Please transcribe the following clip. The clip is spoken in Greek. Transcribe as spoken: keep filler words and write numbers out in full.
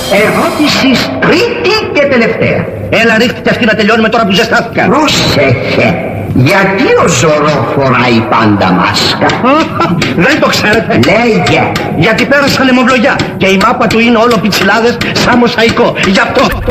Ερώτηση τρίτη και τελευταία. Έλα ρίχτη και αυτή να τελειώνουμε τώρα που ζεστάθηκα. Πρόσεχε. Γιατί ο Ζωρό φοράει πάντα μάσκα? Δεν το ξέρετε. Λέγε. Γιατί πέρασαν αιμοβλογιά και η μάπα του είναι όλο πιτσιλάδες σαν μοσαϊκό. Γι' αυτό.